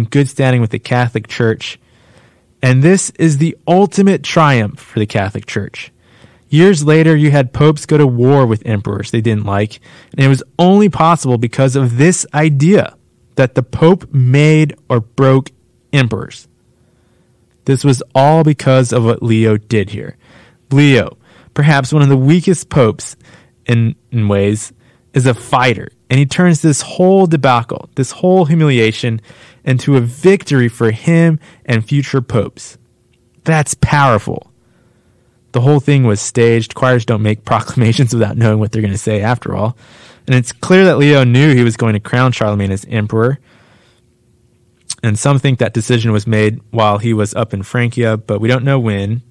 good standing with the Catholic Church. And this is the ultimate triumph for the Catholic Church. Years later, you had popes go to war with emperors they didn't like, and it was only possible because of this idea that the Pope made or broke emperors. This was all because of what Leo did here. Leo, perhaps one of the weakest popes in ways, is a fighter, and he turns this whole debacle, this whole humiliation, into a victory for him and future popes. That's powerful. The whole thing was staged. Choirs don't make proclamations without knowing what they're going to say after all. And it's clear that Leo knew he was going to crown Charlemagne as emperor. And some think that decision was made while he was up in Francia, but we don't know when.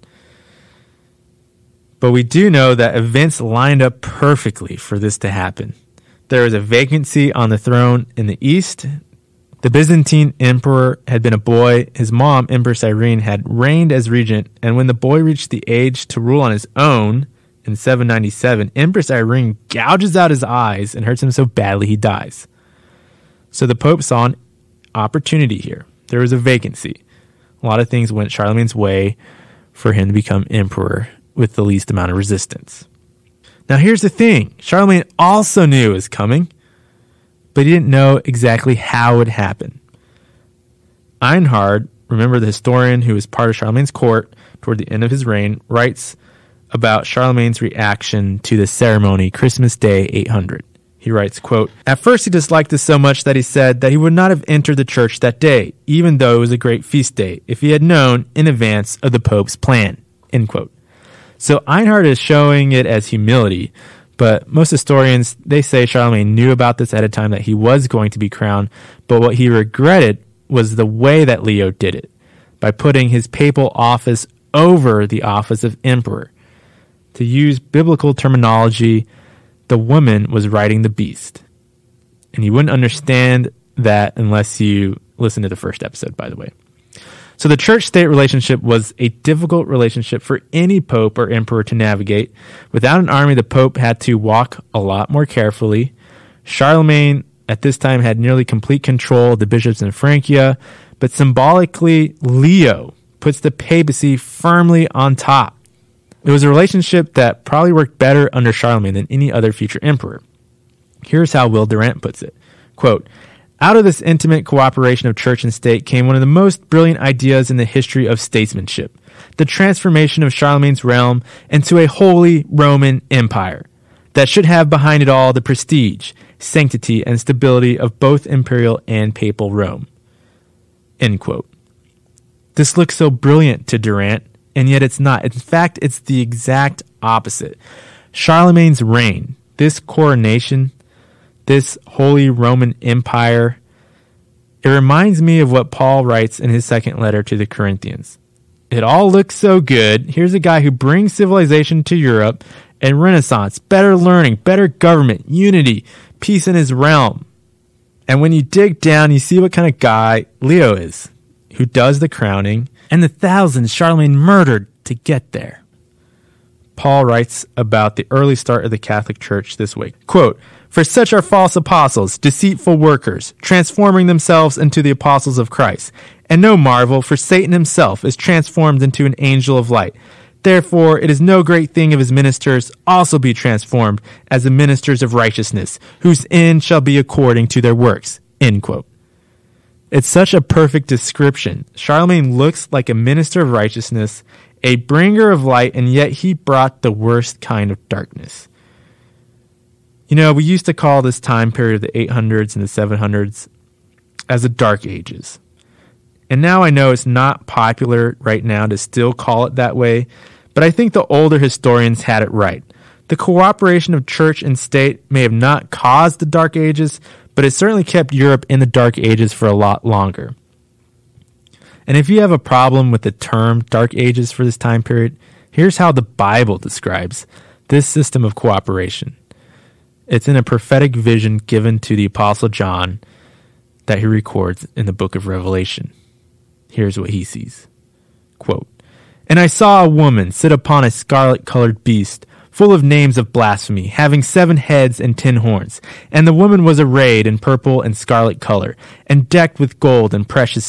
But we do know that events lined up perfectly for this to happen. There was a vacancy on the throne in the east. The Byzantine emperor had been a boy. His mom, Empress Irene, had reigned as regent, and when the boy reached the age to rule on his own in 797, Empress Irene gouges out his eyes and hurts him so badly he dies. So the Pope saw an opportunity here. There was a vacancy. A lot of things went Charlemagne's way for him to become emperor with the least amount of resistance. Now here's the thing. Charlemagne also knew it was coming, but he didn't know exactly how it would happen. Einhard, remember the historian who was part of Charlemagne's court toward the end of his reign, writes about Charlemagne's reaction to the ceremony Christmas Day 800. He writes, quote, "At first he disliked this so much that he said that he would not have entered the church that day, even though it was a great feast day, if he had known in advance of the Pope's plan." End quote. So Einhard is showing it as humility, but most historians, they say Charlemagne knew about this at a time that he was going to be crowned, but what he regretted was the way that Leo did it, by putting his papal office over the office of emperor. To use biblical terminology, the woman was riding the beast. And you wouldn't understand that unless you listen to the first episode, by the way. So the church-state relationship was a difficult relationship for any pope or emperor to navigate. Without an army, the pope had to walk a lot more carefully. Charlemagne, at this time, had nearly complete control of the bishops in Francia, but symbolically, Leo puts the papacy firmly on top. It was a relationship that probably worked better under Charlemagne than any other future emperor. Here's how Will Durant puts it. Quote, "Out of this intimate cooperation of church and state came one of the most brilliant ideas in the history of statesmanship, the transformation of Charlemagne's realm into a holy Roman empire that should have behind it all the prestige, sanctity, and stability of both imperial and papal Rome." End quote. This looks so brilliant to Durant, and yet it's not. In fact, it's the exact opposite. Charlemagne's reign, this coronation, this Holy Roman Empire, it reminds me of what Paul writes in his second letter to the Corinthians. It all looks so good. Here's a guy who brings civilization to Europe and Renaissance, better learning, better government, unity, peace in his realm. And when you dig down, you see what kind of guy Leo is, who does the crowning, and the thousands Charlemagne murdered to get there. Paul writes about the early start of the Catholic Church this way, quote, "For such are false apostles, deceitful workers, transforming themselves into the apostles of Christ. And no marvel, for Satan himself is transformed into an angel of light. Therefore, it is no great thing if his ministers also be transformed as the ministers of righteousness, whose end shall be according to their works." End quote. It's such a perfect description. Charlemagne looks like a minister of righteousness, a bringer of light, and yet he brought the worst kind of darkness. You know, we used to call this time period of the 800s and the 700s as the Dark Ages. And now I know it's not popular right now to still call it that way, but I think the older historians had it right. The cooperation of church and state may have not caused the Dark Ages, but it certainly kept Europe in the Dark Ages for a lot longer. And if you have a problem with the term Dark Ages for this time period, here's how the Bible describes this system of cooperation. It's in a prophetic vision given to the Apostle John that he records in the book of Revelation. Here's what he sees. Quote, "And I saw a woman sit upon a scarlet-colored beast, full of names of blasphemy, having 7 heads and 10 horns. And the woman was arrayed in purple and scarlet color, and decked with gold and precious